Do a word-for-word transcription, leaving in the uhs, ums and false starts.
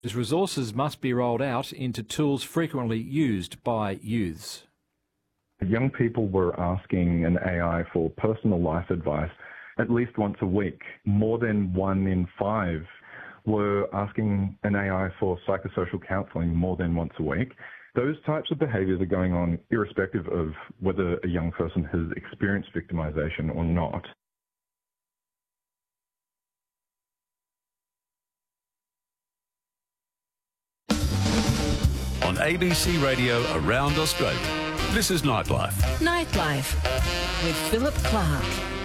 These resources must be rolled out into tools frequently used by youths. Young people were asking an A I for personal life advice at least once a week. More than one in five were asking an A I for psychosocial counselling more than once a week. Those types of behaviours are going on irrespective of whether a young person has experienced victimisation or not. On A B C Radio around Australia, this is Nightlife. Nightlife with Philip Clark.